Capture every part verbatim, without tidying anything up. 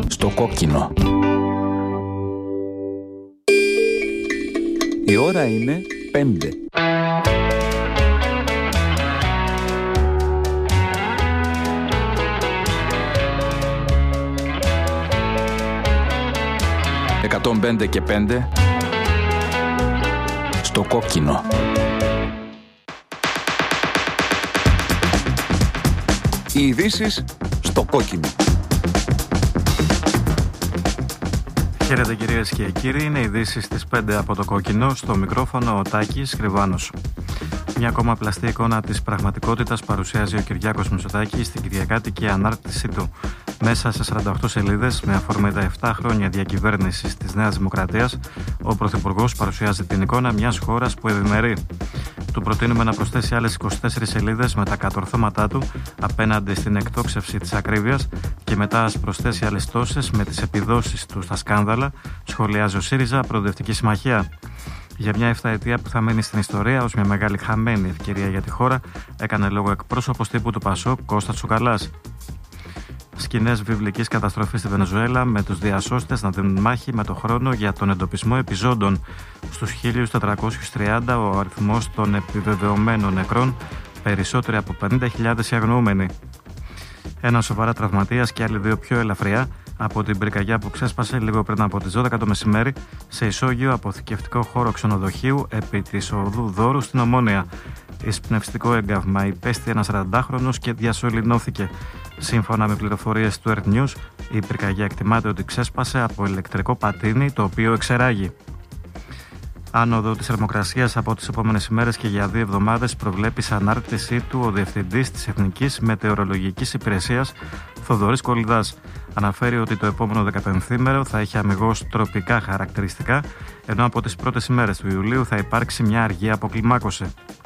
Στο κόκκινο. Η ώρα είναι πέντε. εκατόν πέντε και πέντε. Στο κόκκινο. Οι ειδήσεις στο κόκκινο. Χαίρετε κυρίες και κύριοι, είναι οι ειδήσεις στις πέντε από το κόκκινο, στο μικρόφωνο ο Τάκης Κρυβάνος. Μια ακόμα πλαστή εικόνα της πραγματικότητας παρουσιάζει ο Κυριάκος Μητσοτάκης στην κυριακάτικη ανάρτησή του. Μέσα σε σαράντα οκτώ σελίδες, με αφορμή τα επτά χρόνια διακυβέρνησης της Νέας Δημοκρατίας, ο Πρωθυπουργός παρουσιάζει την εικόνα μιας χώρας που ευημερεί. Του προτείνουμε να προσθέσει άλλες είκοσι τέσσερις σελίδες με τα κατορθώματά του απέναντι στην εκτόξευση της ακρίβειας και μετά ας προσθέσει άλλες τόσες με τις επιδόσεις του στα σκάνδαλα, σχολιάζει ο ΣΥΡΙΖΑ Προοδευτική Συμμαχία. Για μια εφταετία που θα μείνει στην ιστορία ως μια μεγάλη χαμένη ευκαιρία για τη χώρα, έκανε λόγο εκπρόσωπος τύπου του Πασόκ Κώστας Τσουκαλάς. Σκηνές βιβλικής καταστροφής στη Βενεζουέλα, με τους διασώστες να δίνουν μάχη με το χρόνο για τον εντοπισμό επιζώντων. Στους χίλια τετρακόσιους τριάντα ο αριθμός των επιβεβαιωμένων νεκρών, περισσότεροι από πενήντα χιλιάδες οι αγνοούμενοι. Ένα σοβαρά τραυματίας και άλλοι δύο πιο ελαφριά από την πυρκαγιά που ξέσπασε λίγο πριν από τις δώδεκα το μεσημέρι σε ισόγειο αποθηκευτικό χώρο ξενοδοχείου επί της οδού Δόρου στην Ομόνια. Εισπνευστικό έγκαυμα υπέστη ένας σαραντάχρονος και διασωληνώθηκε. Σύμφωνα με πληροφορίες του Earth News, η πυρκαγιά εκτιμάται ότι ξέσπασε από ηλεκτρικό πατίνι το οποίο εξεράγει. Άνοδο της θερμοκρασίας από τις επόμενες ημέρες και για δύο εβδομάδες προβλέπει σε ανάρτησή του ο Διευθυντής της Εθνικής Μετεωρολογικής Υπηρεσίας Θοδωρής Κολυδάς. Αναφέρει ότι το επόμενο δεκαπενθήμερο θα έχει αμιγώς τροπικά χαρακτηριστικά, ενώ από τις πρώτες ημέρες του Ιουλίου θα υπάρξει μια αργή αποκλιμάκωση.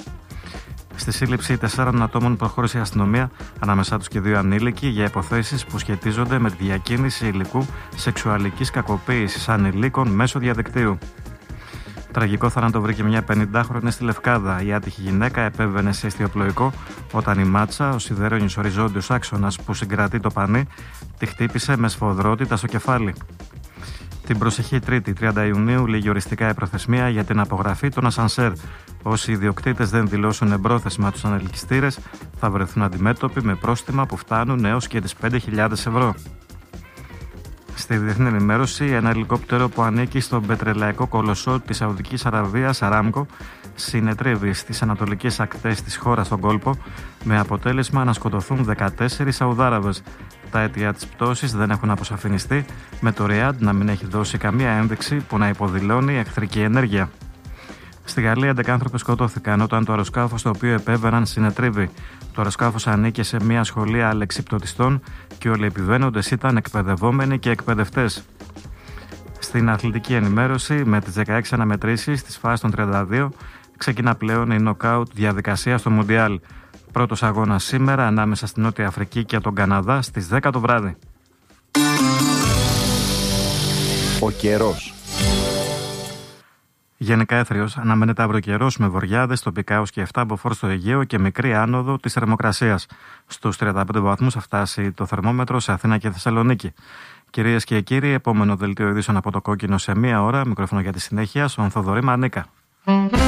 Στη σύλληψη τεσσάρων ατόμων προχώρησε η αστυνομία, ανάμεσά τους και δύο ανήλικοι, για υποθέσεις που σχετίζονται με τη διακίνηση υλικού σεξουαλικής κακοποίησης ανηλίκων μέσω διαδικτύου. Τραγικό θάνατο βρήκε μια πενηντάχρονη στη Λευκάδα. Η άτυχη γυναίκα επέβαινε σε ιστιοπλοϊκό όταν η μάτσα, ο σιδερένιος οριζόντιος άξονας που συγκρατεί το πανί, τη χτύπησε με σφοδρότητα στο κεφάλι. Την προσεχή Τρίτη, τριάντα Ιουνίου, λήγει οριστικά η προθεσμία για την απογραφή των ασανσέρ. Όσοι ιδιοκτήτες δεν δηλώσουν εμπρόθεσμα τους ανελκυστήρες θα βρεθούν αντιμέτωποι με πρόστιμα που φτάνουν έως και τις πέντε χιλιάδες ευρώ. Στη διεθνή ενημέρωση, ένα ελικόπτερο που ανήκει στον πετρελαϊκό κολοσσό της Σαουδικής Αραβίας, Αράμκο, συνετρίβει στις ανατολικές ακτές της χώρας στον κόλπο, με αποτέλεσμα να σκοτωθούν δεκατέσσερις Σαουδάραβες. Τα αίτια της πτώσης δεν έχουν αποσαφινιστεί, με το Ριάντ να μην έχει δώσει καμία ένδειξη που να υποδηλώνει εχθρική ενέργεια. Στη Γαλλία, έντεκα άνθρωποι σκοτώθηκαν όταν το αεροσκάφος στο οποίο επέβαιναν συνετρίβει. Το αεροσκάφος ανήκε σε μια σχολεία αλεξιπτωτιστών και όλοι οι επιβαίνοντες ήταν εκπαιδευόμενοι και εκπαιδευτές. Στην αθλητική ενημέρωση, με τις δεκαέξι αναμετρήσεις της φάσης των τριάντα δύο, ξεκινά πλέον η νοκάουτ διαδικασία στο Μουντιάλ. Πρώτος αγώνας σήμερα ανάμεσα στην Νότια Αφρική και τον Καναδά στις δέκα το βράδυ. Ο καιρός. Γενικά έθριος, αναμένεται αύριο καιρός με βοριάδες, τοπικά ως και επτά μποφόρ στο Αιγαίο και μικρή άνοδο της θερμοκρασίας. Στους τριάντα πέντε βαθμούς θα φτάσει το θερμόμετρο σε Αθήνα και Θεσσαλονίκη. Κυρίες και κύριοι, επόμενο δελτίο ειδήσεων από το κόκκινο σε μία ώρα. Μικρόφωνο για τη συνέχεια στον Θοδωρή Μανίκα.